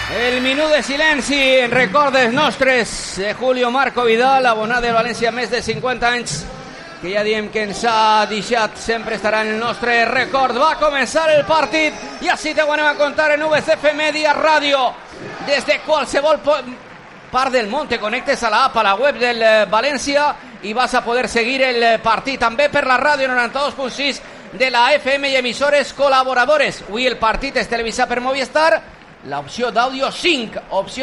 El minut de silenci en recordes nostres de Julio Marco Vidal, abonat del València més de 50 anys, que ja diem que ens ha deixat, sempre estarà en el nostre record. Va començar el partit i així te ho anem a contar en VCF Media Ràdio. Des de qualsevol part del món te connectes a l'app, a la web del València, i vas a poder seguir el partit també per la ràdio 92.6 de la FM i emissores col·laboradores. Avui el partit es televisa per Movistar, l'opció d'àudio 5,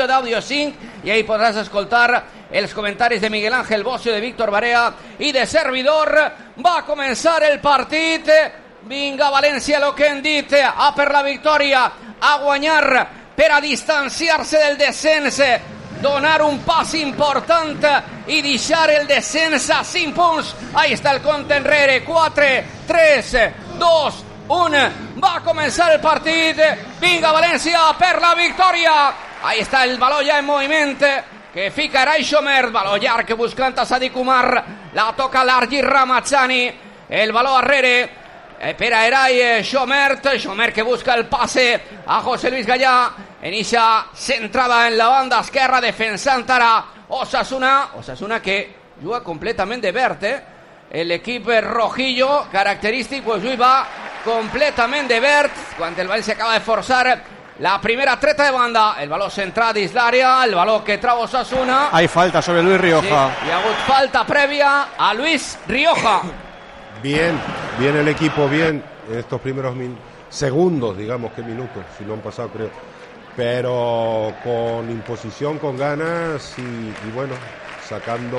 i ahí podràs escoltar els comentaris de Miguel Ángel Bocio, de Víctor Barea i de servidor. Va començar el partit. Vinga, València, lo que hem dit, a per la victòria, a guanyar per a distanciar-se del descens, donar un pas important i deixar el descens a 5 punts. Ahí està el compte enrere. 4, 3, 2, 1. Va començar el partit. Vinga, València, per la victòria. Ahí està el baló ja en moviment, que fica Eray Xomer. Baló llarg buscant a Sadik Umar. La toca l'Argi Ramazzani. El baló arrere per a Eray Xomer. Xomer que busca el passe a José Luis Gallà. Inicia centrada en la banda esquerra, defensant ara Osasuna. Osasuna que juga completament de verd, l'equip rojillo característic, pues avui va completament de verd, quan el València acaba de forçar la primera treta de banda. El baló centrat dins l'àrea, el baló que trau Osasuna. Hay falta sobre Luis Rioja. Sí, hi ha hagut falta prèvia a Luis Rioja. Bien el equipo, bien en estos primeros segundos, digamos que minutos, si no han pasado creo, pero con imposición, con ganas y bueno, sacando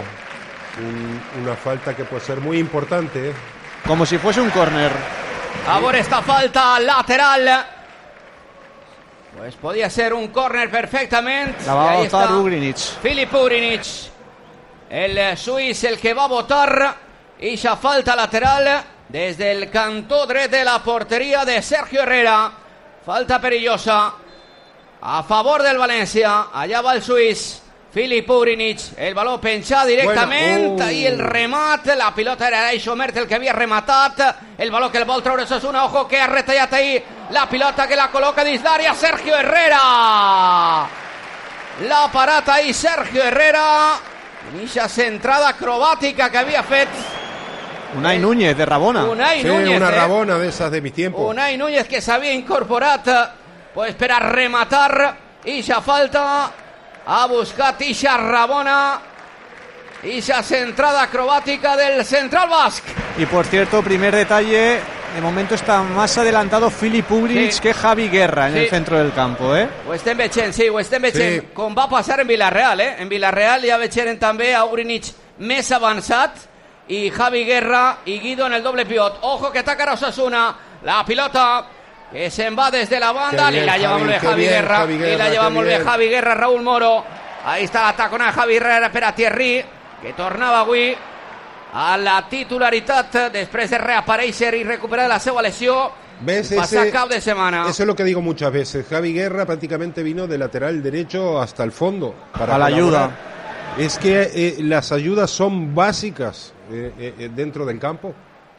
una falta que puede ser muy importante. Como si fuese un córner. Ahora esta falta lateral, pues podía ser un córner perfectamente. La va a votar Ugrinic. Filip Ugrinic, el suís, el que va a votar. Y ya falta lateral desde el cantó dret de la portería de Sergio Herrera. Falta perillosa a favor del València. Allá va el suís Filip Ugrinic. El baló penjat directament. Bueno, i el remat. La pilota era Eray Xomer, el que havia rematat. El baló que el vol treure Osasuna. Ojo que ha retallat ahí la pilota, que la col·loca dins l'àrea Sergio Herrera. La parat ahí Sergio Herrera. Inicia centrada acrobàtica que havia fet Unai Núñez de Rabona. Unai Núñez, una Rabona de esas de mis tiempos. Unai Núñez que s'havia incorporat pues per a rematar. Ixa falta ha buscat Ixa Rabona. Ixa centrada acrobàtica del central basc. Y por cierto, primer detalle, de momento está más adelantado Filip Ugrinic que Javi Guerra en el centro del campo, Ho estem veient, sí, ho estem veient. Sí. Com va passar en Villarreal, En Villarreal ja veiem també a Ugrinic més avançat i Javi Guerra i Guido en el doble pivot. Ojo que ataca a Osasuna. La pilota que se'n va des de la banda. I la lleva molt bé Javi Guerra. I la lleva molt bé Javi Guerra, Raúl Moro. Ahí està l'atacona de Javi Guerra per a Thierry, que tornava avui a la titularitat després de reaparèixer i recuperar la seva lesió. ¿Ves? Pasar cap de semana. Eso es lo que digo muchas veces. Javi Guerra prácticamente vino de lateral derecho hasta el fondo para la ayuda. Es que las ayudas son básicas dentro del campo.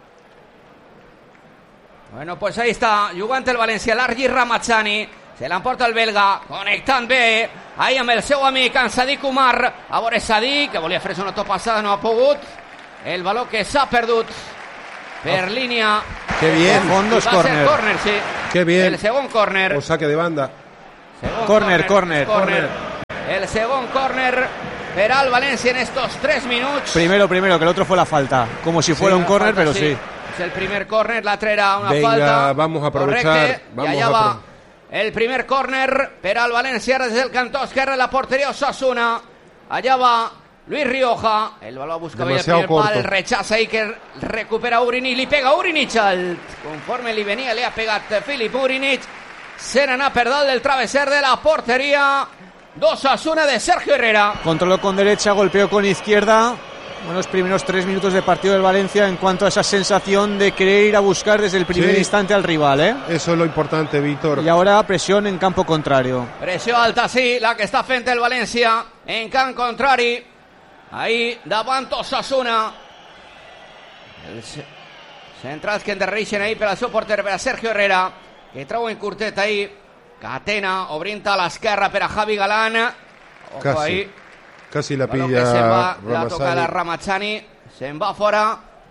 Bueno, pues ahí está, jugant el València, l'Argi Ramazzani. Se l'emporta el belga, connectant bé. Ahí amb el seu amic, en Sadik Umar. A veure Sadik, que volia fer-se una topassada, no ha pogut. El baló que s'ha perdut per línia. Qué bien. Fondo es córner. Córner, sí. Qué bien. El segon córner. O saque de banda. Córner. El segon córner per al València en estos 3 minuts. Primero, que el otro fue la falta. Como si fuera un córner, pero sí. Es el primer córner, l'altre era una Venga, falta. Vamos a aprovechar. I allà va el primer córner per al València des del cantó esquerre de la porteria Osasuna. Allà va Luis Rioja. El baló busca bé el primer pal, el rechaza ahí que recupera Ugrinic. Li pega Ugrinic conforme li venia, li ha pegat Filip Ugrinic. Se n'anà per dalt del travesser de la porteria d'Osasuna de Sergio Herrera. Controló con derecha, golpeó con izquierda. Buenos primeros 3 minutos de partido del Valencia en cuanto a esa sensación de querer ir a buscar desde el primer instante al rival, Eso es lo importante, Víctor. Y ahora presión en campo contrario. Pressió alta, sí, la que està fent el València en camp contrari. Ahí davant Osasuna. Els centrals que endarrereixen ahí per al seu porter, per a Sergio Herrera, que trauen curtet ahí catena, obrinta a l'esquerra per a Javi Galán. Ojo ahí. Casi la Balón pilla que se'n va, la Ramazani. toca la Ramazani, se'n va fora,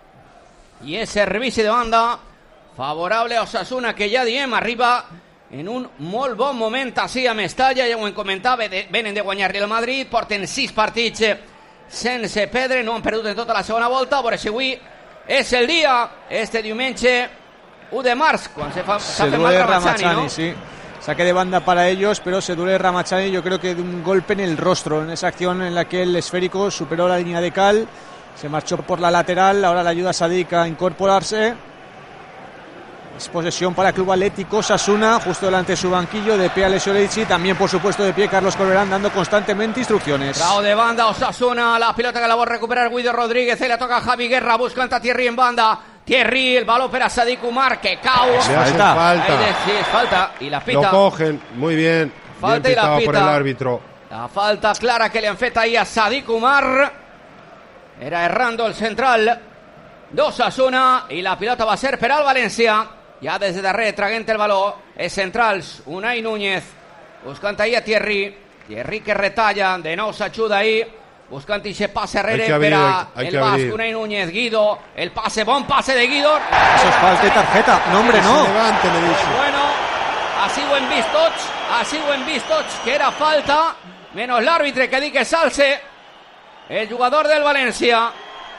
i és servici de banda favorable a Osasuna, que ja diem arriba en un molt bon moment així a Mestalla, ja ho hem comentat, venen de guanyar el Madrid, porten 6 partits sense perdre, no han perdut en tota la segona volta, a veure si avui és el dia, este diumenge 1 de març, quan se duele mal Ramazani, Ramazani, ¿no? sí. Saque de banda para ellos, pero se duele Ramazani, yo creo que de un golpe en el rostro, en esa acción en la que el esférico superó la línea de cal, se marchó por la lateral, ahora le ayuda a Sadik a incorporarse. Es posesión para el Club Atlético Osasuna, justo delante de su banquillo, de pie Alessio Leici, también por supuesto de pie Carlos Corberán, dando constantemente instrucciones. Trao de banda Osasuna, la pilota que la va a recuperar Guido Rodríguez, ahí la toca a Javi Guerra, buscant a Thierry en banda. Thierry, el balón per a Sadik Umar, que cau. Le hace Falta. falta. Sí, es falta, y la pita. Lo cogen, muy bien. Falta Bien y la pitado por el pita. árbitro. La falta clara que le han fet ahí a Sadik Umar. Era errando el central d'Osasuna, i la pilota va ser per al València. Ja des de darrere traguent el baló. És centrals, Unai Núñez, buscant ahí a Thierry. Thierry que retalla, de nou s'ajuda ahí, buscant ixe passe arrere per a el basc Unai Núñez. Guido, el pase, bon pase de Guido. Eso es falta y tarjeta. No, hombre, Que se no. levante, le dice. Bueno, així ho hem vist tots, que era falta, menos l'àrbitre que di que s'alce el jugador del València.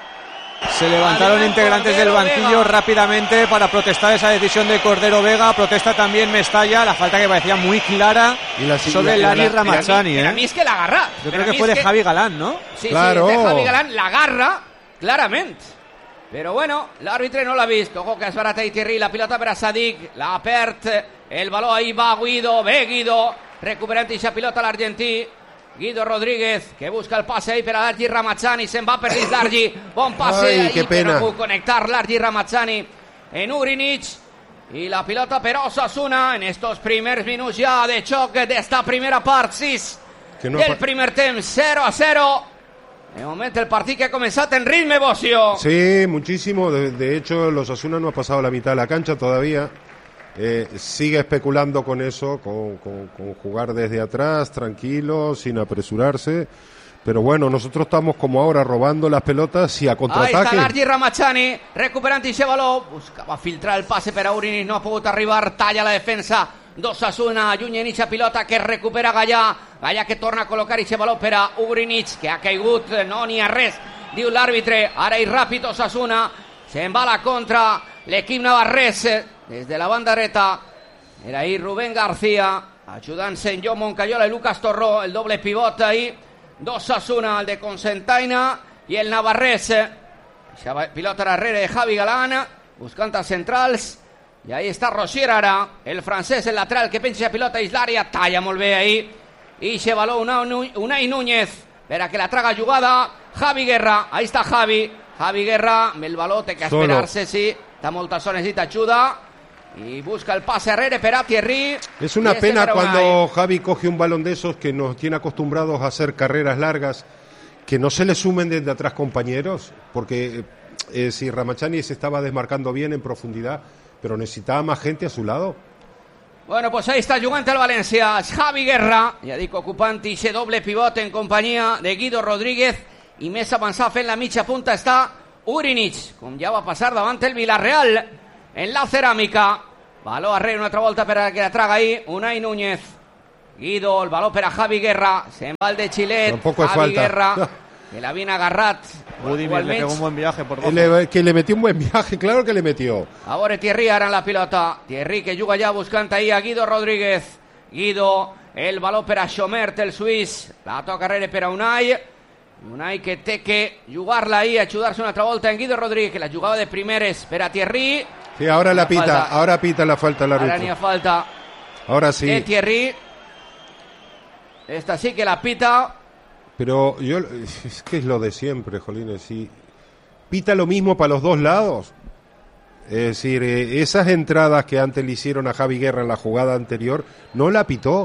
Se levantaron Adrián integrantes del Cordero banquillo Vega rápidamente para protestar esa decisión de Cordero Vega. Protesta también Mestalla, la falta que parecía muy clara Y la- sobre y la- Lari y la- Ramazani. Per a mi és que l'agarra. Yo creo que fue de Javi Galán, ¿no? Sí, Claro. sí, de Javi Galán l'agarra, clarament. Però bueno, l'àrbitre no l'ha vist. Ojo que es barata i Thierry, la pilota per a Sadik, la perd, el baló ahí va Guido, ve Guido, recuperant aquesta pilota l'argentí. Guido Rodríguez, que busca el passe ahí per a l'Argi Ramazani, se'n va per dins l'Argi, bon passe Ai, ahí, que pena. però no puc connectar l'Argi Ramazani en Urinic, i la pilota per Osasuna en estos primers minuts ja de xoc d'esta primera part, 6 Que no del pa- primer temps, 0-0. De momento el partido que ha comenzado en ritmo, Bocio. Sí, muchísimo. De hecho, los Osasuna no ha pasado la mitad de la cancha todavía. Sigue especulando con eso, con jugar desde atrás, tranquilo, sin apresurarse. Pero bueno, nosotros estamos como ahora robando las pelotas y a Ahí está contraataque. l'Argi Ramazani, recuperant i baló, buscava filtrar el passe per a Urinic, no ha pogut arribar, talla la defensa d'Osasuna, lluny en eixa pilota que recupera Gallà, Gallà que torna a col·locar eixe baló per a Urinic, que ha caigut, no n'hi ha res, diu l'àrbitre, ara i ràpid Osasuna, se'n va a la contra, l'equip navarrès, des de la banda dreta, era ahí Rubén García, ajudant-se en Joan Moncayola i Lucas Torró, el doble pivot ahí, d'Osasuna, el de Cocentaina i el navarrès. Pilota darrere de Javi Galán, buscant els centrals, i ahí està Rosier ara, el francès, el lateral que penja pilota a l'àrea, talla molt bé ahí, i se baló Unai Núñez, per a que la traga jugada, Javi Guerra, ahí està Javi Guerra, amb el baló té que esperar-se, sí, està molta zona, necessita ajuda, y busca el pase arrere per a Thierry. Es una y ese pena para cuando Javi coge un balón de esos que nos tiene acostumbrados a hacer carreras largas, que no se le sumen desde atrás compañeros, porque si Ramazani se estaba desmarcando bien en profundidad, pero necesitaba más gente a su lado. Bueno, pues ahí está jugant el València, Javi Guerra, ja dic, ocupant ixe doble pivot en companyia de Guido Rodríguez, i més avançat fent la mitja punta està Urinic, com ja va passar davant el Villarreal en la ceràmica. Baló arrere una altra volta per a que la traga ahí Unai Núñez. Guido, el baló per a Javi Guerra, se'n va el de Xilet, Tampoco es Javi falta. Guerra, que l'havien agarrat. Budimir le pegó un buen viaje por bajo. Que le metió un buen viaje, claro que le metió. A veure Thierry ara en la pilota. Thierry que juga ja buscant ahí a Guido Rodríguez. Guido, el baló per a Schomert, el suís. La toca arrere per a Unai. Unai que té que jugar-la ahí, ajudar-se una altra volta en Guido Rodríguez, que la jugava de primeres per a Thierry. Sí, ahora la pita, falta. ahora pita la falta el Ara n'hi árbitro. ha falta Ahora sí. de Thierry. Esta sí que la pita. Pero yo, es que es lo de siempre, Jolines. Si pita lo mismo para los dos lados. Es decir, esas entradas que antes le hicieron a Javi Guerra en la jugada anterior, no la pitó.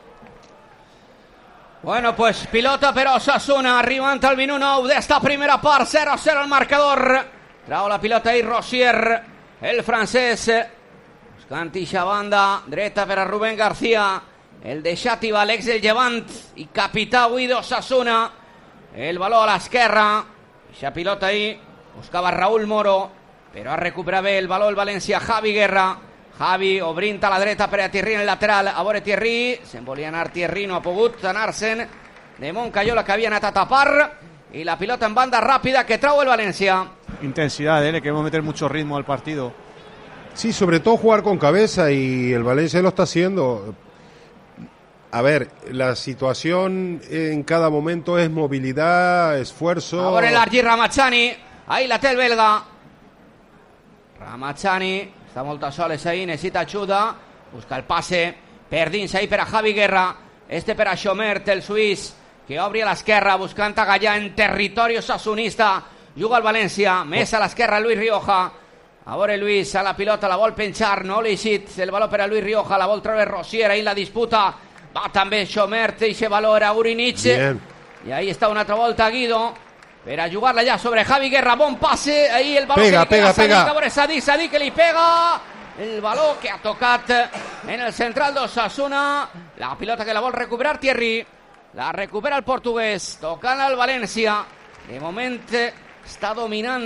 Bueno, pues pilota per Osasuna, arribant al minut 9 d'esta primera part, 0-0 el marcador. Trau la pilota ahí Rosier, el francès, buscant ixa banda dreta per a Rubén García, el de Xàtiva, l'ex del Llevant i capità avui d'Osasuna. El valor a l'esquerra, ixa pilota ahí, buscava Raúl Moro, però ha recuperat bé el valor el València, Javi Guerra. Javi obrint a la dreta per a Thierry en el lateral, a veure Thierry, se'n volia anar Thierry, no ha pogut anar-se'n de Moncayola, que havia anat a tapar, y la pilota en banda rápida que trau el Valencia. Intensidad, le queremos meter mucho ritmo al partido. Sí, sobre todo jugar con cabeza, y el Valencia lo está haciendo. A ver, la situación en cada momento es movilidad, esfuerzo. Ahora el Argir Ramachani, ahí la té el belga. Ramachani està molt a soles ahí, necessita ajuda, busca el passe per dins ahí per a Javi Guerra, este per a Chomert, el suís, que obri a l'esquerra buscant a Gallà en territori osasonista. Juga el València, més a l'esquerra Luis Rioja. A veure Luis, a la pilota, la vol penjar, no li eixit el valor per a Luis Rioja, la vol treure Rosier, ahí la disputa, va també Chomert, eixe valor a Urinich. I ahí està una altra volta Guido, per a jugar-la ja sobre Javi Guerra, bon passe, ahí el valor pega, que li queda a Sadik, pega. a veure Sadik que li pega, el valor que ha tocat en el central d'Osasuna, la pilota que la vol recuperar Thierry, la recupera el portuguès, tocant al València, de moment està dominant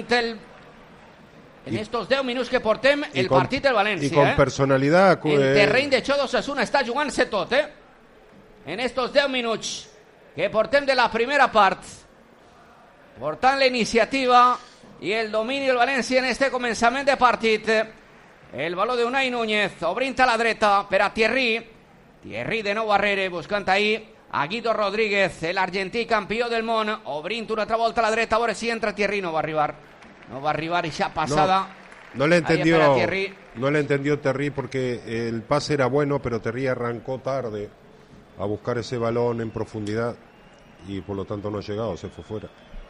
en estos 10 minuts que portem el partit del València. I con personalitat. El terreny de xoc d'Osasuna està jugant-se tot, en estos 10 minuts que portem de la primera part, portant la iniciativa i el domini del València en este començament de partit. El valor d'Unai Núñez, obrint a la dreta per a Thierry de nou darrere, buscant ahí a Guido Rodríguez, el argentí campió del món, obrint una altra volta a la dreta, a veure si entra Thierry. No va a arribar ixa passada. No le entendió Thierry, porque el pase era bueno, pero Thierry arrancó tarde a buscar ese balón en profundidad y por lo tanto no ha llegado, se fue fuera.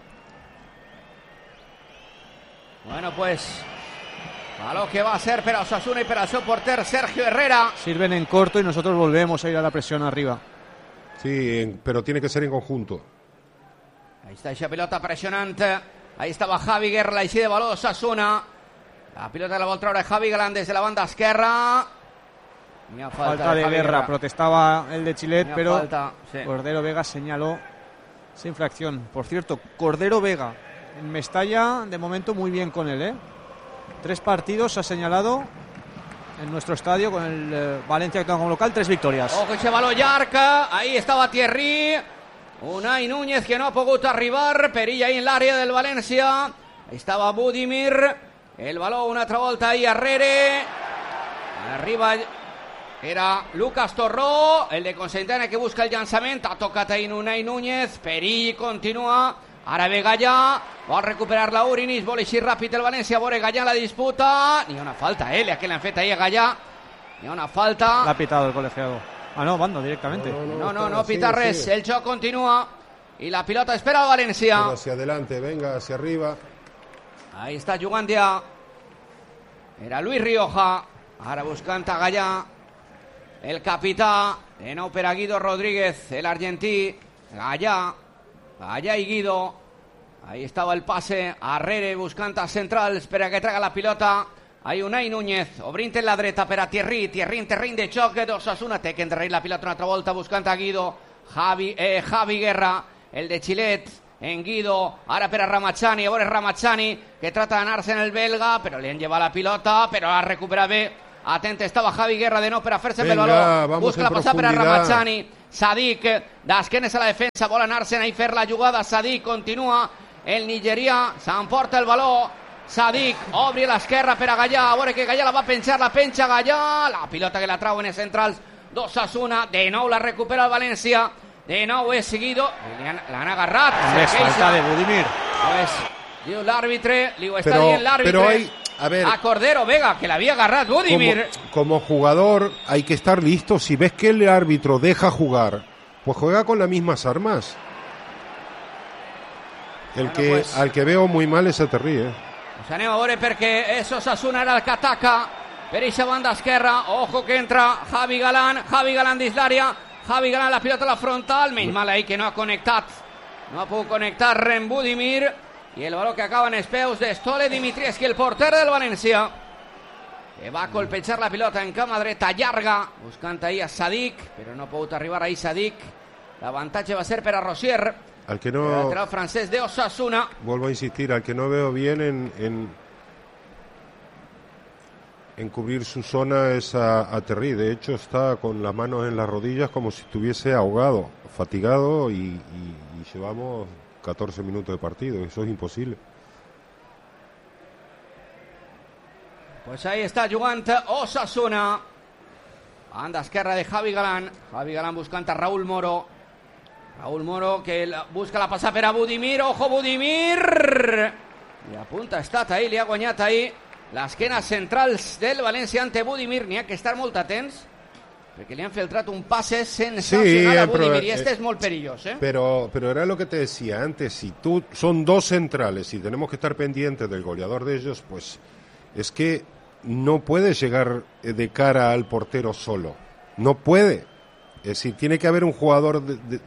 Bueno, pues a lo que va a ser per a Osasuna y per al seu porter Sergio Herrera. Sirven en corto y nosotros volvemos a ir a la presión arriba. Sí, pero tiene que ser en conjunto. Ahí está esa pelota presionante. Ahí estaba Javi Guerra, la eixida de valor Osasuna. La pilota la vol treure Javi Galán desde la banda esquerra. Falta de Guerra, protestaba el de Chilet, pero sí. Cordero Vega señaló esa infracción. Por cierto, Cordero Vega en Mestalla, de momento muy bien con él, 3 partidos ha señalado en nuestro estadio con el Valencia actuando como local, 3 victorias. Ojo ese balón llarg, ahí estaba Thierry. Unai Núñez que no ha pogut arribar, perilla ahí en l'àrea del València. Ahí estava Budimir, el balón una altra volta ahí arrere. Arriba era Lucas Torró, el de Cocentaina que busca el llançament, ha tocat ahí Unai Núñez, perill, continua. Ara ve Gallà, vol recuperar la Urinich, vol eixir ràpid el València, veure Gallà la disputa. Ni una falta, que l'han fet ahí a Gallà. Ni una falta. La ha pitado el colegiado. Ah, no, bando directamente. No pita res, el joc continua y la pilota espera al València. Pero hacia adelante, venga, hacia arriba. Ahí está jugant ja. Era Luis Rioja, ara buscant a Gallà, el capità, de nou per a Guido Rodríguez, el argentí, Gallà i Guido. Ahí estaba el pase, arrere buscant a centrals per a que traga la pilota. Ahí Unai Núñez, obrint en la dreta per a Thierry en terreny de xoc d'Osasuna, té que endarrerir la pilota una altra volta buscant a Guido, Javi Guerra, el de Chilet, en Guido, ara per a Ramachani, a veure Ramachani, que trata d'anar-se en el belga, però li han llevat la pilota, però la recupera bé, atent estava Javi Guerra de nou per a fer-se amb el valor, busca la passada per a Ramachani, Sadik, d'esquenes a la defensa, vol anar-se'n a fer la jugada, Sadik continua, el nigerià s'emporta el valor, Sadik obri a l'esquerra per a Gallà, a veure que Gallà la va penjar, la penja Gallà, la pilota que la trauen els centrals d'Osasuna, de nou la recupera el València, de nou és seguido, l'han agarrat, falta de Budimir. Pues, diu l'àrbitre, li ho està dient l'àrbitre a Cordero Vega, que l'havia agarrat Budimir. Como jugador hay que estar listo, si ves que el árbitro deja jugar, pues juega con las mismas armas. Al que veo muy mal és a Thierry, Pues anem a veure perquè és Osasuna era el que ataca per eixa banda esquerra. Ojo que entra Javi Galán dins l'àrea, Javi Galán la pilota a la frontal, menys mal ahí que no ha connectat, no ha pogut connectar en Budimir, i el baló que acaba en els peus de Stole Dimitrievski, el porter del València. que va a colpechar la pilota en cama dreta, llarga, buscant ahí a Sadik, però no pot arribar ahí Sadik. L'avantatge va ser per a Rosier, al que no, el lateral francés de Osasuna. Vuelvo a insistir, al que no veo bien en cubrir su zona es a Terry. De hecho está con las manos en las rodillas como si estuviese ahogado, fatigado, y llevamos 14 minutos de partido. Eso es imposible. Pues ahí está jugant Osasuna. Banda esquerra de Javi Galán. Javi Galán buscant a Raúl Moro. Raúl Moro que busca la passada per a Budimir. Ojo Budimir! I a punt ha estat ahí, li ha guanyat ahí l'esquena centrals del València ante Budimir. N'hi ha que estar molt atents perquè li han filtrat un passe sensacional a Budimir y este es molt perillós, ¿eh? Pero era lo que te decía antes, si tú son dos centrales y tenemos que estar pendientes del goleador de ellos, pues es que no puede llegar de cara al portero solo, no puede, es decir, tiene que haber un jugador,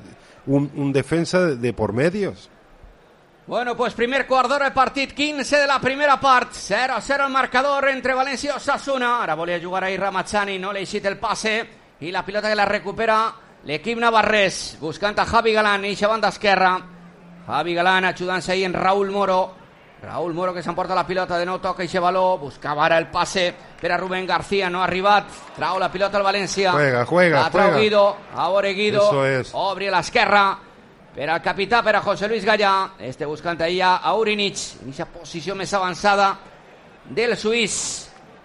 un defensa de por medios. Bueno, pues primer quart d'hora de partit, 15 de la primera part, 0-0 el marcador entre València i Osasuna. Ara volia jugar ahí Ramazani, no li ha eixit el passe i la pilota que la recupera l'equip navarrès, buscant a Javi Galán, eixa banda esquerra. Javi Galán ajudant-se ahí en Raúl Moro. Raúl Moro que s'emporta la pilota, de nou toca eixe baló, buscava ara el passe per a Rubén García, no ha arribat, trau la pilota al València. Juega. La trau Guido, a veure Guido, obri a l'esquerra per al capità, per a José Luis Gallà, este buscant allà a Urinic, en aquesta posició més avançada del suís.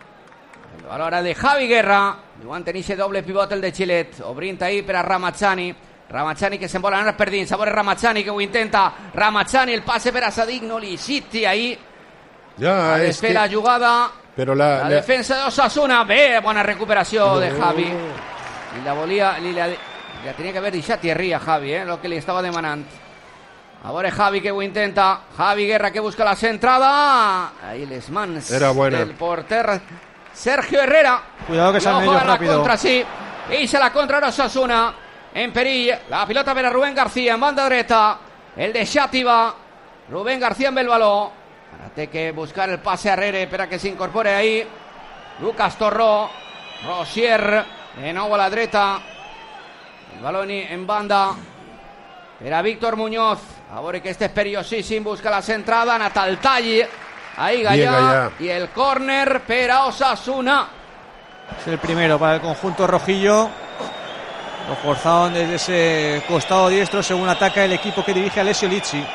El valor ara de Javi Guerra, jugant en aquest doble pivot el de Chilet, obrint ahí per a Ramazani. Ramazani que se'n vol anar per dins, a veure Ramazani que ho intenta, Ramazani, el passe per a Sadik, no li citi ahí, ja, a desfer la jugada, però la defensa de Osasuna, bé, bona recuperació de Javi, i la volia, la tenia que haver deixat Thierry a Javi, el que li estava demanant. A veure Javi que ho intenta, Javi Guerra que busca la centrada, ahí les mans del porter Sergio Herrera. Cuidado que salen ellos rápido. Contra, sí, eixa la contra de Osasuna. En perill, la pilota per a Rubén García en banda dreta, el de Xàtiva, Rubén García amb el baló, ara té que buscar el passe arrere per a que s'incorpore ahí Lucas Torró, Rosier de nou a la dreta, el baló en banda per a Víctor Muñoz, a veure que este és perillosíssim, busca la centrada, anat al tall ahí Gallà, y el córner per a Osasuna. Es el primero para el conjunto rojillo. Lo forzaron desde ese costado diestro según ataca el equipo que dirige Alessio Lizzi.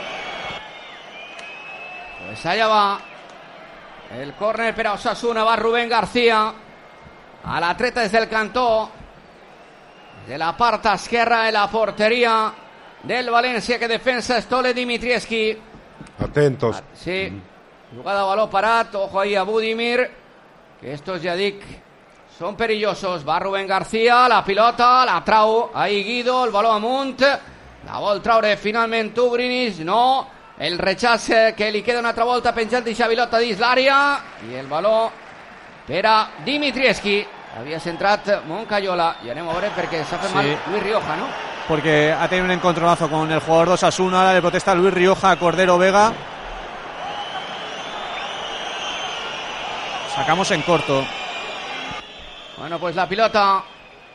Pues allá va el córner per a Osasuna, va Rubén García a la treta desde el cantó de la part esquerra de la portería del València que defensa Stole Dimitrievski. Atentos. Sí, jugada baló parat, ojo ahí a Budimir, que estos ya dic son perillosos. Va Rubén García, la pilota, la trau ahí Guido, el baló amunt, la vol traure finalment Ubrinis, no, el rechaç que li queda una altra volta penjant d'aquesta pilota dins l'àrea i el baló per a Dimitrievski. Havia centrat Moncayola i anem a veure perquè s'ha fet mal Luis Rioja, ¿no? Porque ha tenido un encontronazo con el jugador de Osasuna, ahora le protesta Luis Rioja a Cordero Vega. Sacamos en corto. Bueno, pues la pilota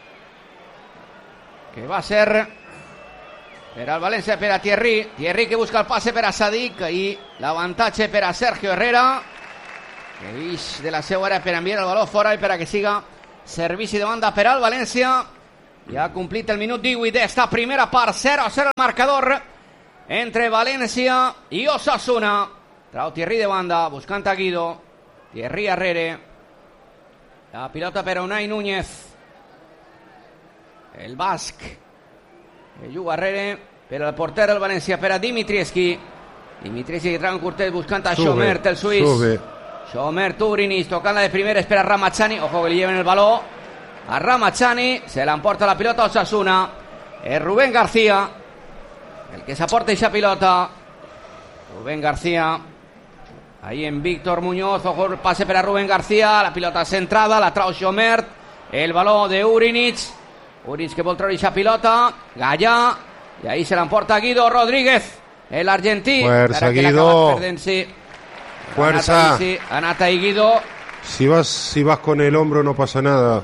que va a ser per al València, per a Thierry que busca el passe per a Sadik i l'avantatge per a Sergio Herrera que ix de la seva àrea per enviar el baló fora i per a que siga servici de banda per al València. Ja ha complit el minut 18 d'esta primera part, 0-0 el marcador entre València i Osasuna. Trau Thierry de banda buscant a Guido, Thierry arrere, la pilota per a Unai Núñez, el basc que juga arrere per al porter del València, per a Dimitrievski que trau un curtet buscant a Xomert, el suís. Xomert Ubrinis tocant-la de primeres per a Ramazani, ojo que li lleven el baló a Ramazani, se l'emporta la pilota a Osasuna, és Rubén García el que s'aporta aquesta pilota. Rubén García ahí en Víctor Muñoz, ojo el pase para Rubén García, la pilota centrada, la trau Xomert, el baló de Urinic que vol treure aquesta pilota, Gallà, i ahí se l'emporta Guido Rodríguez, l'argentí. Fuerza Guido, perdent, sí. fuerza. Ha anat ahí Guido, Si vas con el hombro no pasa nada.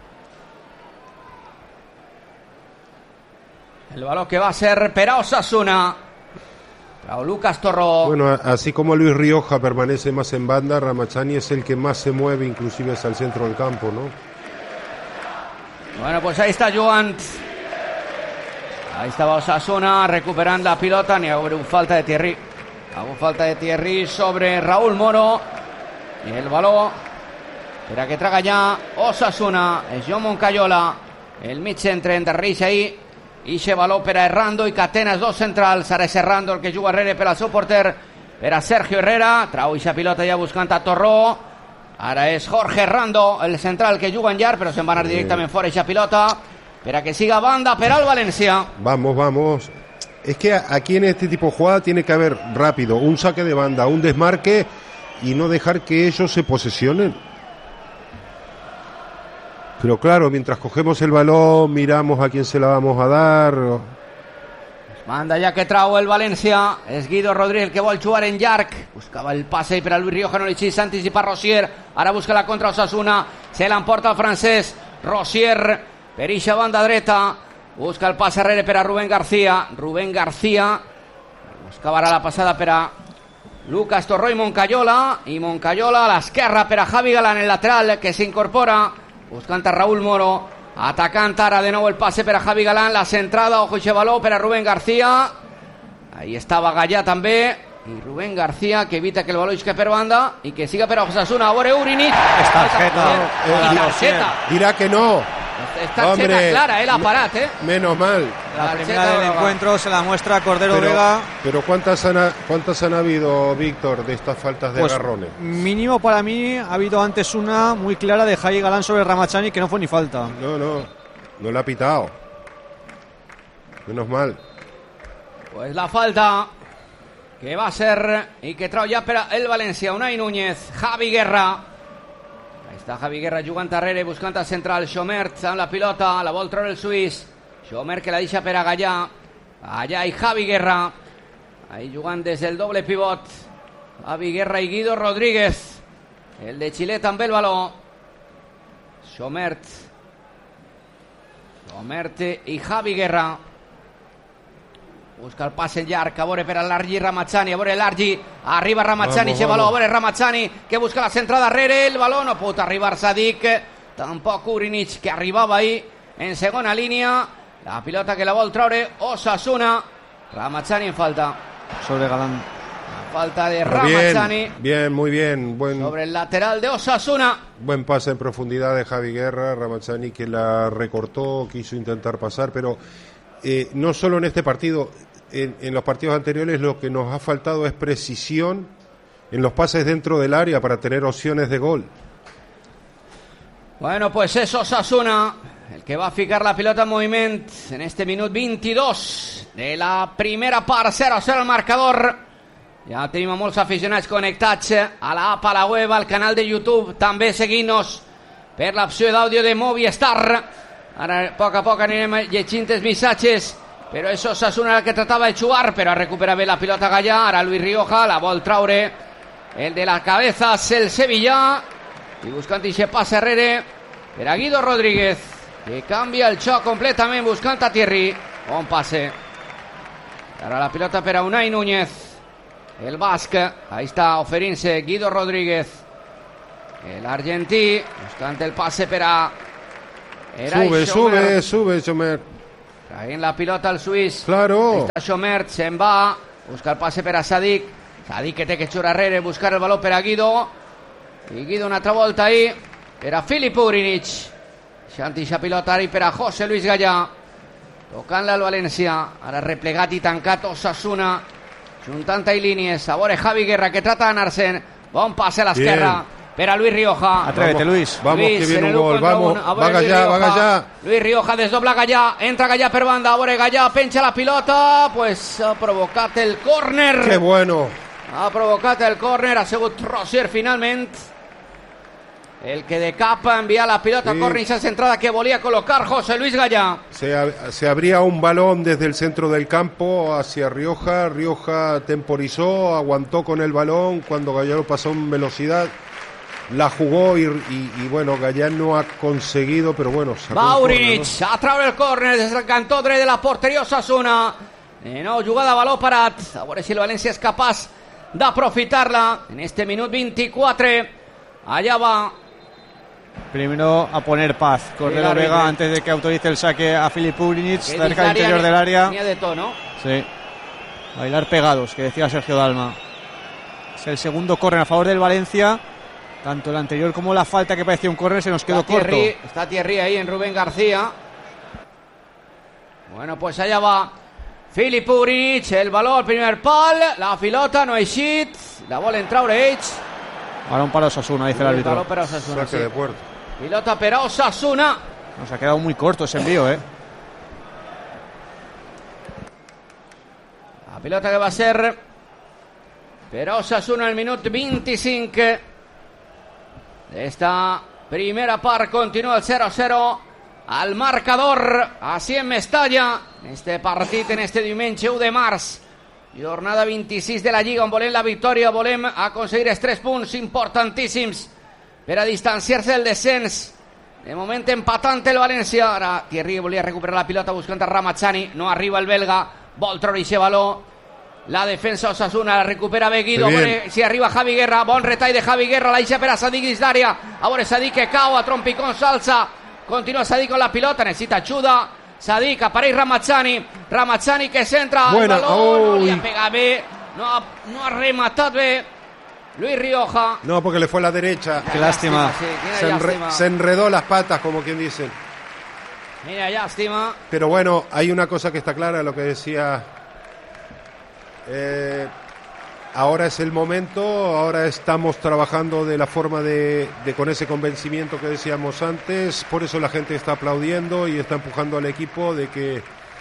El balón que va a ser para Osasuna. Lucas Torró. Bueno, así como Luis Rioja permanece más en banda, Ramachani es el que más se mueve, inclusive hacia el centro del campo, ¿no? Bueno, pues ahí está Joan. Ahí estaba Osasuna recuperando la pelota. Ni hago falta de Thierry. Hago falta de Thierry sobre Raúl Moro. Y el balón. Espera que traga ya Osasuna. Es John Moncayola. El mig centre entre Reis ahí. I se baló per a Errando i Catenas, dos centrals. Ara és Errando el que juga darrere per al seu porter, per a Sergio Herrera. Trau ixa pilota ja buscant a Torró. Ara és Jorge Errando, el central que juga en llarg, però se'n va anar directament fora ixa pilota, per a que siga banda per al València. Vamos. Es que aquí en este tipo de jugada tiene que haber rápido un saque de banda, un desmarque y no dejar que ellos se posesionen. Pero claro, mientras cogemos el balón, miramos a quién se la vamos a dar. Manda ja que trau el València. És Guido Rodríguez el que vol jugar en llarg. Buscava el passe per a Luis Rioja, no li xís, anticipa Rosier. Ara busca la contra Osasuna. Se l'emporta el francès. Rosier per ixa banda dreta. Busca el passe arrere per a Rubén García. Buscava ara la passada per a Lucas Torró i Moncayola. I Moncayola a l'esquerra per a Javi Galán, el lateral que s'incorpora. Buscant a Raúl Moro, atacant ara de nou el passe per a Javi Galán, la centrada, ojo i baló per a Rubén García. Ahí estava Gallà també, i Rubén García que evita que el baló isque per banda i que siga per a Osasuna. A veure Urinic. És tarjeta. Tarjeta. Dirá que no. Es tarjeta clara, la parat, Menos mal. La primera del encuentro se la muestra Cordero Vega. Pero ¿cuántas han habido, Víctor, de estas faltas de agarrones? Mínimo para mí ha habido antes una muy clara de Javi Galán sobre Ramachani que no fue ni falta. No la ha pitado. Menos mal. Pues la falta que va a ser y que trau ja per el València. Unai Núñez, Javi Guerra. Ahí està Javi Guerra jugant darrere, buscant al central. Schomert amb la pilota, la vol treure el suís. Schomert que la deixa per a Gallà. Gallà i Javi Guerra. Ahí jugant des del doble pivot. Javi Guerra i Guido Rodríguez. El de Xile també el baló. Schomert i Javi Guerra. Busca el passe llarg, a veure per a Largi Ramachani, a veure Largi, arriba Ramachani, se baló, a veure Ramachani, que busca la centrada darrere, el baló, no pot arribar Sadik, tampoc Urinic, que arribava ahí en segona línia, la pilota que la vol treure Osasuna, Ramachani en falta. Sobre Galán. La falta de Ramachani. Bien, muy bien. Sobre el lateral de Osasuna. Buen pase en profundidad de Javi Guerra, Ramachani que la recortó, quiso intentar pasar, pero no solo en este partido, en los partidos anteriores lo que nos ha faltado es precisión en los pases dentro del área para tener opciones de gol. Bueno, pues es Osasuna el que va a ficar la pilota en moviment en este minut 22 de la primera part. 0-0 el marcador. Ja tenim a molts aficionats connectats a l'app, a la web, al canal de YouTube. També seguint-nos per l'opció d'àudio de Movistar. Ara, a poc anirem llegint els missatges, però és Osasuna el que tratava de jugar, però recupera bé la pilota Gallà. Ara Luis Rioja la vol traure, el de la cabeza és el Sevilla, i buscant ixe passe arrere per a Guido Rodríguez, que canvia el xoc completament buscant a Thierry. Bon passe. Ara la pilota per a Unai Núñez, el basc. Ahí està oferint-se Guido Rodríguez, el argentí, buscant el passe per a Sube, Schomert. Traient la pilota al suís. Claro. Ahí està Schomert, se'n va. Busca el passe per a Sadik. Sadik que té que xurar arrere, buscar el baló per a Guido. I Guido una altra volta ahí per a Filip Urinic. Deixant ixa pilota ara per a José Luis Gallà. Tocant-la al València. Ara replegat i tancat Osasuna. Juntant ahí línies. A veure Javi Guerra que trata d'anar-se'n. Bon passe a l'esquerra. Per a Luis Rioja. Atrévete, Luis. Vamos, Luis, que viene un gol. Vamos, va Gallà. Luis Rioja desdobla Gallà. Entra Gallà per banda. A veure Gallà, penja la pilota. Pues ha provocat el córner. Qué bueno. Ha provocat el córner. Ha sigut Rosier finalment el que de cap envia la pilota a córner, esa centrada que volia colocar José Luis Gallà. Se abría un balón desde el centro del campo hacia Rioja. Rioja temporizó, aguantó con el balón cuando Gallà lo pasó en velocidad. la jugó y bueno, Gallán no ha conseguido, pero bueno, Bauric, ¿no? A través del córner, desde el cantó de la porteria Osasuna. No, jugada baló parat. A veure si el València és capaç d'aprofitar-la en este minut 24. Allá va. Primero a poner paz Cordero Vega antes de que autorice el saque a Filip Purinic, cerca del interior del área. De tono. Sí. Bailar pegados, que decía Sergio Dalma. Es el segundo córner a favor del Valencia. Tanto el anterior como la falta, que parecía un córner, se nos quedó corto. Está Thierry ahí en Rubén García. Bueno, pues allá va Filip Purinic, el balón al primer pal, la pilota no hay shit, la bola en traure balón para Osasuna, dice el árbitro. Balón para Osasuna, saque de puerta. Pilota para Osasuna. Nos ha quedado muy corto ese envío, La pilota que va a ser per Osasuna en el minut 25 d'esta primera part. Continua el 0-0 al marcador, així en Mestalla, en este partit, en este diumenge 1 de març, jornada 26 de la Lliga, on volem la victòria, volem aconseguir els 3 punts importantíssims per a distanciar-se del descens. De moment empatant el València. Ara Thierry volia recuperar la pilota buscant a Ramazani, no arriba el belga, vol treure aquest baló. La defensa Osasuna, la recupera Guido, si arriba Javi Guerra, bon retall de Javi Guerra, la deixa per a Sadik dins d'àrea, a veure Sadik que cau, a trompicón s'alça, continua Sadik con la pilota, necessita ajuda, Sadik, apareix Ramazani que centra el baló, no li ha pegat bé, no ha rematat bé Luis Rioja. No, porque le fue a la derecha. Qué lástima. Se enredó las patas, como quien dice. Mira, lástima. Pero bueno, hay una cosa que está clara, lo que decía... ahora es el momento, ahora estamos trabajando de la forma de con ese convencimiento que decíamos antes, por eso la gente está aplaudiendo y está empujando al equipo de que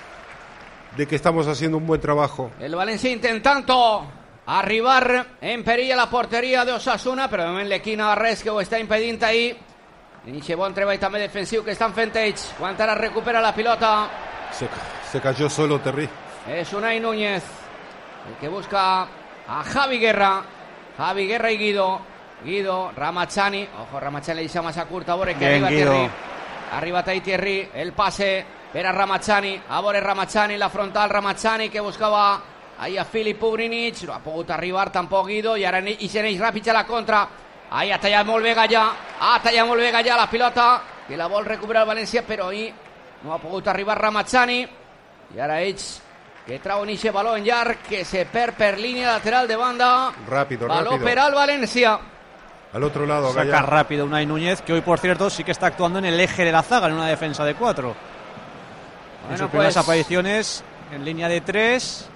estamos haciendo un buen trabajo. El Valencia intentando arribar en perill a la porteria de Osasuna, però de moment l'equip navarrès que ho està impedint ahí. Inicia bon treball també defensiu que estan fent ells. Quan ara recupera la pilota. Se cayó solo Terry. Es Unai Núñez el que busca a Javi Guerra y Guido, Ramazani, ojo, Ramazani le deixa massa curta, a veure que arriba Thierry, arriba Thierry, el pase per a Ramazani, a veure Ramazani, la frontal Ramazani que buscava ahí a Filip Purinic, no ha pogut arribar tampoc Guido, i ara hi s'aneix ràpid a la contra, ahí ha tallat molt bé Gallà, la pilota que la vol recuperar el València, però ahí no ha pogut arribar Ramazani, i ara ells que trauen ese balón llarg que se perd per línia lateral de banda. Rápido. Balón per al Valencia. Al otro lado, saca Gallá. Rápido Unai Núñez, que hoy por cierto sí que está actuando en el eje de la zaga, en una defensa de 4. En sus primeras apariciones en línea de 3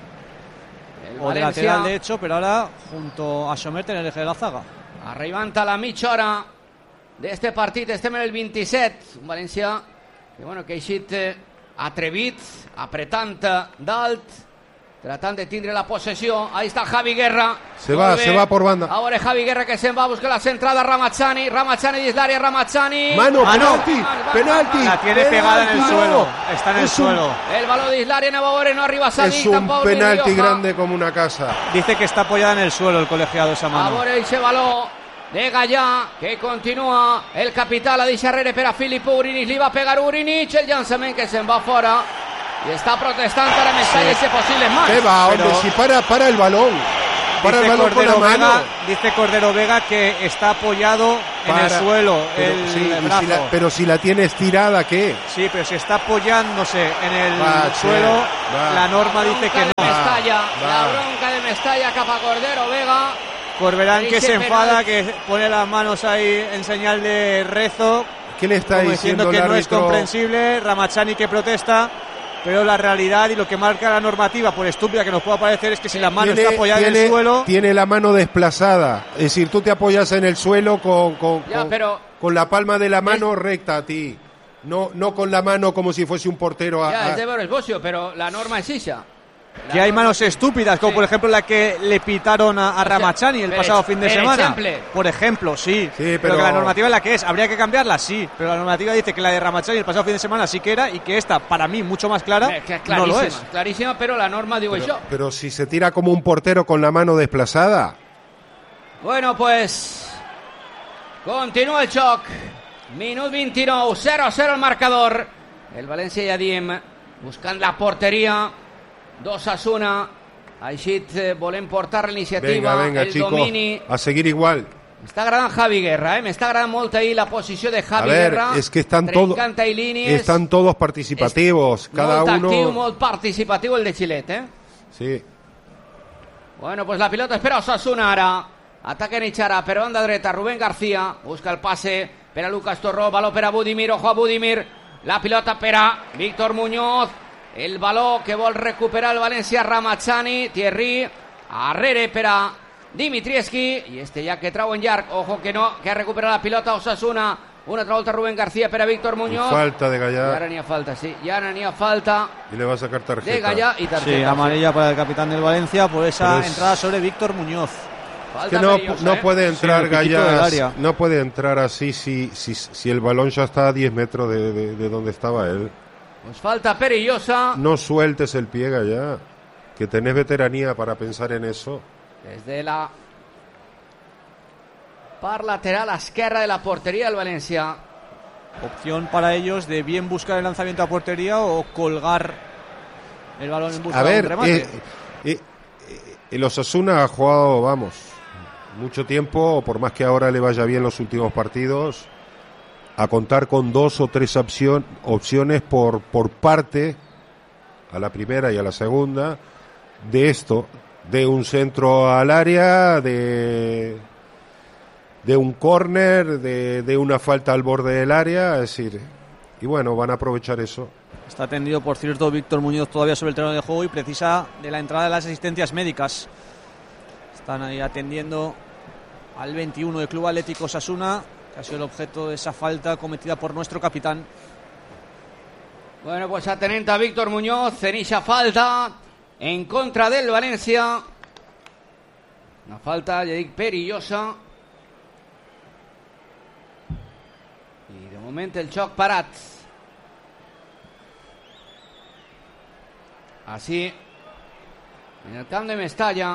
o de lateral de hecho, pero ahora junto a Somerte en el eje de la zaga. Arribanta la mitja hora d'este partit, estem en el 27. Un València que bueno, que ha eixit atrevit, apretant dalt, tratant de tindre la possessió. Ahí está Javi Guerra. Se va por banda. Ahora Javi Guerra que se'n va a buscar la centrada. Ramazani dins l'àrea. Ramazani. Mano, penalti. La tiene pegada en el suelo. Está en el suelo. El balón dins l'àrea, no arriba Sadik. Es un penalti grande como una casa. Dice que está apoyada en el suelo el colegiado esa mano. Ahora ese balón de Gallà, que continua el capità, la deixa darrere per a Filip Purinic, li va pegar Purinic, el llançament que se'n va fora i està protestant ara Mestalla ese posible más. ¿Qué va, hombre? Si para el balón. Para el balón con la mano. Dice Cordero Vega que está apoyado en el suelo el brazo. Pero si la tiene estirada, ¿qué? Sí, pero si está apoyándose en el suelo, la norma dice que no. La bronca de Mestalla cap a Cordero Vega. Corberán que se enfada, que pone las manos ahí en señal de rezo. ¿Qué le está diciendo que el no es comprensible? Ramazani que protesta, pero la realidad y lo que marca la normativa, por estúpida que nos pueda parecer, es que si la mano está apoyada en el suelo... Tiene la mano desplazada, es decir, tú te apoyas en el suelo con la palma de la mano recta a ti, no con la mano como si fuese un portero. Es de ver el bocio, pero la norma es esa. Que hay manos estúpidas, como por ejemplo la que le pitaron a Ramazani el pasado fin de semana. Por ejemplo, sí. Pero que la normativa es la que es. ¿Habría que cambiarla? Sí. Pero la normativa dice que la de Ramazani el pasado fin de semana sí que era, y que esta, para mí, mucho más clara, no lo es. Clarísima, pero la norma digo yo. Pero si se tira como un portero con la mano desplazada. Bueno, pues Continua el xoc. Minut 29, 0-0 el marcador. El València i Adiem buscant la porteria d'Osasuna. Així volem portar l'iniciativa, venga, el chicos, domini. a seguir igual. M'està agradant Javi Guerra, m'està agradant molt ahí la posició de Javi Guerra. Es que están todos participativos, cada molt uno. Actiu, molt participatiu el de Xilet, Sí. Bueno, pues la pilota espera Osasuna ara. Ataca Nichara, per banda dreta, Rubén García. Busca el passe per a Lucas Torró. Baló per a Budimir, ojo a Budimir. La pilota per a Víctor Muñoz. El baló que vol recuperar el València, Ramachani. Thierry, arrere per a Dimitrievski. I este ja que trau en llarg. Ojo que no, que ha recuperat la pilota Osasuna. Una altra volta Rubén García per a Víctor Muñoz. Falta de Gallá. I ara n'hi ha falta, sí. I ara n'hi ha falta Y le va a sacar tarjeta. de Gallá y tarjeta. Sí, amarilla para el capitán del Valencia por esa Pero entrada sobre Víctor Muñoz. Falta Que no, Perillosa, no puede entrar Sí, el piquito del Gallá, área. no puede entrar así si el balón ya está a 10 metros de donde estaba él. Pues falta Perillosa. No sueltes el pie, Gallá, que tenés veteranía para pensar en eso. Desde la part lateral esquerra de la portería del Valencia. Opción para ellos de bien buscar el lanzamiento a portería o colgar el balón en busca A de un ver, remate. el Osasuna ha jugado, vamos, mucho tiempo, por más que ahora le vaya bien los últimos partidos, a contar con 2 o 3 opciones por parte, a la primera y a la segunda, de esto, de un centro al área, de un córner, de una falta al borde del área, es decir, y bueno, van a aprovechar eso. Está atendido, por cierto, Víctor Muñoz todavía sobre el terreno de juego y precisa de la entrada de las asistencias médicas. Están ahí atendiendo al 21 del Club Atlético Osasuna, que ha sido el objeto de esa falta cometida por nuestro capitán. Bueno, pues atenenta a Víctor Muñoz, ceniza falta en contra del Valencia. Una falta, ya dic, perillosa. I de moment el xoc parat. Així, en el camp de Mestalla.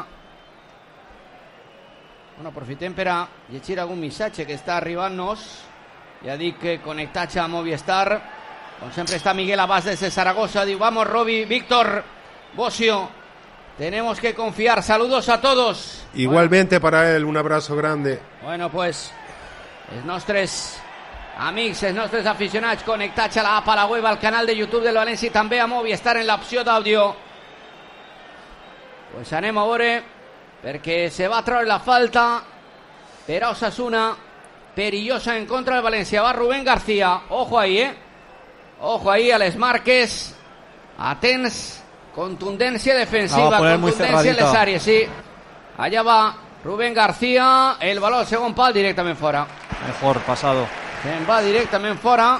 Bueno, aprofitem per a llegir algun missatge que està arribant-nos. Ja dic que connectatge a Movistar. Com sempre está Miguel Abás desde Zaragoza. Diu, vamos Robi, Víctor, Bocio, tenemos que confiar. Saludos a todos. Igualmente para él, un abrazo grande. Bueno, pues els nostres amics, els nostres aficionats connectats a l'app, a la web, al canal de YouTube del València i també a Movistar en l'opció d'àudio. Pues anem a veure, perquè se va treure la falta per a Osasuna, perillosa en contra del València. Va Rubén García, ojo ahí, ojo ahí a les marques, atents, contundència defensiva, contundència en les àrees, sí. Allà va Rubén García, el baló al segon pal directament fora. Mejor pasado. Se'n va directament fora.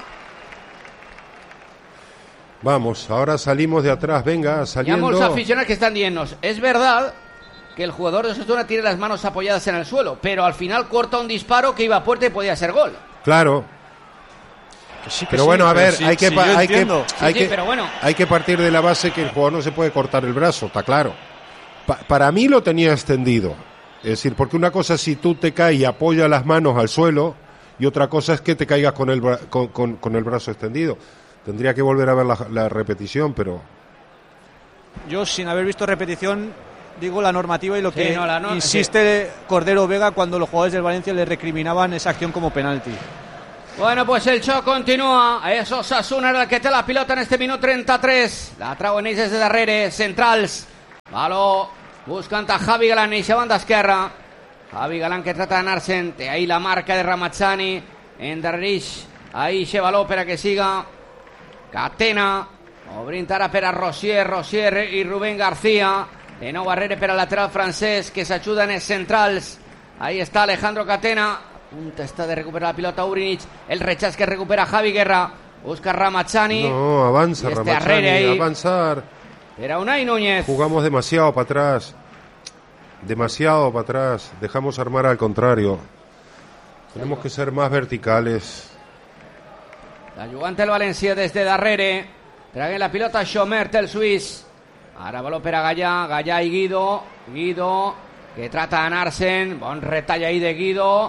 Vamos, ahora salimos de atrás, venga, Hi ha saliendo. molts aficionados que están dient-nos, es verdad que el jugador de Osasuna tiene las manos apoyadas en el suelo, pero al final corta un disparo que iba a puerta y podía ser gol. Claro. Sí, Pero bueno, a ver, sí, hay que sí, yo entiendo. Pero bueno. Hay que partir de la base que el jugador no se puede cortar el brazo, está claro. Para mí lo tenía extendido. Es decir, porque una cosa es si tú te caes y apoyas las manos al suelo, y otra cosa es que te caigas con el brazo extendido. Tendría que volver a ver la repetición, pero... Yo, sin haber visto repetición, digo la normativa y lo Sí, que no, insiste Cordero Vega cuando los jugadores del Valencia le recriminaban esa acción como penalti. Bueno, pues el xoc continua. És Osasuna el que té la pilota en este minut 33. La trauen ells des de darrere, centrals. Baló buscant a Javi Galán, eixa banda esquerra. Javi Galán que trata d'anar-se'n. Té ahí la marca de Ramachani. Endarrerix ahí eixe baló per a que siga Catena. Obrint ara per a Rosier i Rubén García. De nou barrere per al lateral francès que s'ajuden els centrals. Ahí está Alejandro Catena. Punta está de recuperar la pilota Urinic. El rechazo que recupera Javi Guerra. Busca Ramachani. No, avanza Y Ramachani, ahí. avanzar. Era Unai Núñez. Jugamos demasiado para atrás. Demasiado para atrás. Dejamos armar al contrario. Tenemos que ser más verticales. La jugante el València des de darrere. Traguen la pilota Schomert, el suís. Ara baló per a Gallà i Guido que trata d'anar-se'n. Bon retall ahí de Guido.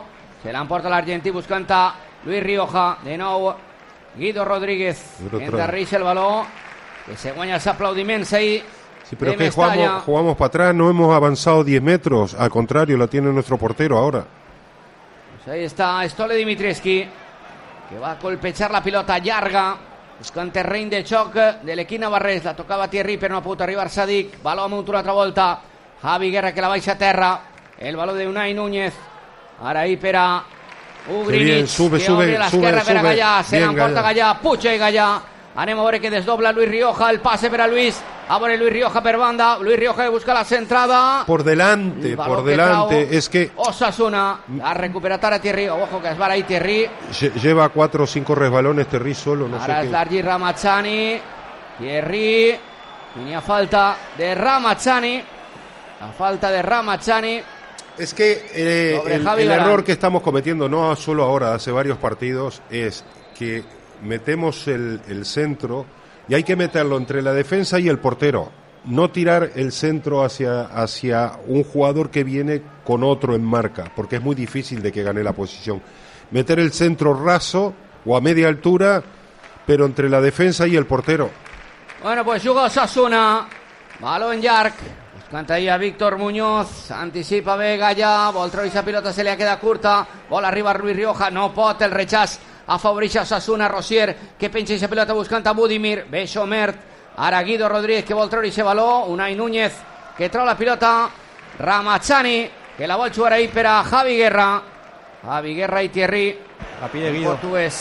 Se l'emporta l'argentí buscant a Luis Rioja. De nou Guido Rodríguez. Endarreix el baló, que se guanya els aplaudiments ahí. Sí, pero que jugamos para atrás, no hemos avanzado 10 metros, al contrario, la tiene nuestro portero ahora. Pues ahí está Stole Dimitrievski, que va a colpejar la pilota llarga, buscant terreny de xoc de l'equip navarrès. La tocava Thierry, però no ha pogut arribar Sadik. Baló amunt una altra volta, Javi Guerra, que la baixa a terra. El baló de Unai Núñez, ara ahí per a Ugrinic, que obre l'esquerra per a Gallà. Se l'emporta Gallà, puja i Gallà. Anem a veure que desdobla Luis Rioja, el pase per a Luis. A veure Luis Rioja per banda. Luis Rioja que busca la centrada. Por delante, es que Osasuna ha recuperat ara Thierry. Ojo que es va ahí Thierry. Lleva 4 o 5 resbalones Thierry solo, no ara sé és l'Argi Ramazzani. Thierry, i n'hi ha falta de Ramazzani. La falta de Ramazzani. Es que el error que estamos cometiendo, no solo ahora, hace varios partidos, es que metemos el centro y hay que meterlo entre la defensa y el portero. No tirar el centro hacia un jugador que viene con otro en marca, porque es muy difícil de que gane la posición. Meter el centro raso o a media altura, pero entre la defensa y el portero. Bueno, pues juga Osasuna. Balón llarg. Buscant ahí a Víctor Muñoz. Anticipa bé Gallà. Vol treure aquesta pilota, se li ha quedat curta. Vol arribar Luis Rioja. No pot, el rechaç afavoreix a Osasuna. Rosier, que penja aquesta pilota buscant a Budimir. Bé Xomert. Ara Guido Rodríguez, que vol treure aquest baló. Unai Núñez, que treu la pilota. Ramazzani, que la vol jugar ahí per a Javi Guerra. Javi Guerra i Thierry. La pide Guido. Portuguès.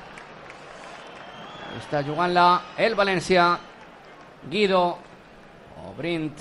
Està jugant-la el València. Guido. Obrint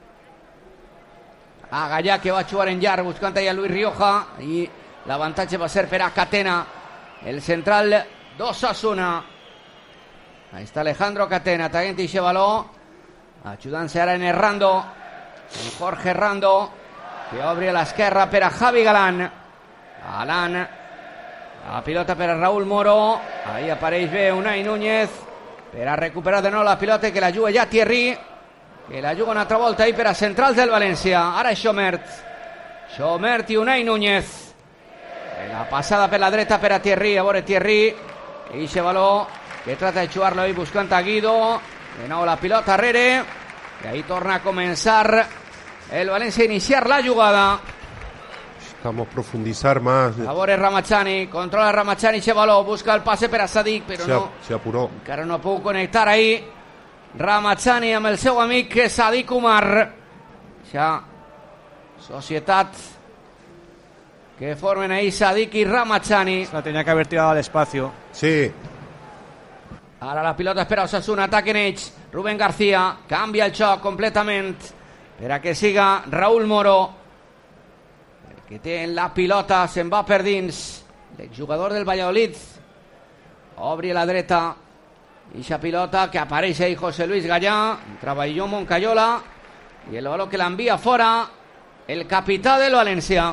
a Gallà, que va a jugar en llarg buscant ahí a Luis Rioja, i l'avantatge va ser per a Catena, el central d'Osasuna. Ahí está Alejandro Catena traient aquest baló, ajudant-se ara en Errando, en Jorge Errando, que obre a l'esquerra per a Javi Galán. Galán, la pilota per a Raúl Moro, ahí apareix bé Unai Núñez per a recuperar de nou la pilota, que la juga ja Thierry, que la juga una altra volta ahí per a centrals del València. Ara és Xomert i Unai Núñez. La passada per la dreta per a Thierry. A veure Thierry, i aquest baló que trata de jugar-lo ahí buscant a Guido. De nou la pilota arrere, i ahí torna a començar el València a iniciar la jugada. Necesitamos profundizar más. A veure Ramazzani, controla Ramazzani aquest baló, busca el passe per a Sadik, però se apuró. Encara no puc connectar ahí Ramazzani amb el seu amic Sadik Umar. Ja societat que formen ahí Sadik i Ramazzani. La tenía que haber tirado al espacio. Sí. Ara la pilota espera Osasuna, ataquen ells. Rubén García canvia el xoc completament per a que siga Raúl Moro, el que té la pilota, se'n va per dins l'exjugador del Valladolid. Obri a la dreta i aquesta pilota que apareix ahí José Luis Gallà, treballó Moncayola, i el baló que l'envia fora el capità del València.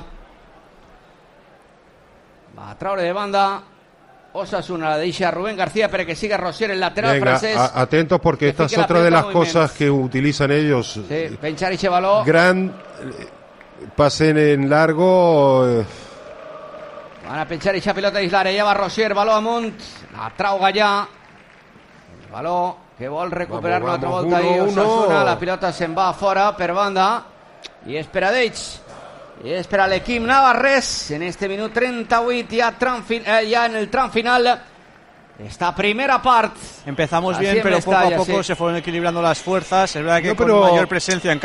Va a traure de banda Osasuna, la deixa Rubén García para que siga Rosier, el lateral francés. Atentos, porque esta es otra de las cosas que utilizan ellos. Sí, penchar ese balón. Gran pasen en largo. Van a penchar esa pelota d'Islare. Ja va Rosier, baló amunt. La trau Gallà. El baló que vol recuperar una altra volta ahí Osasuna. La pilota se'n va fora per banda. I és per a d'ells. Y es para el equipo navarrés en este minuto 38 ya en el tram final esta primera parte. Empezamos bien, pero poco a poco se fueron equilibrando las fuerzas. Es verdad que con mayor presencia en campo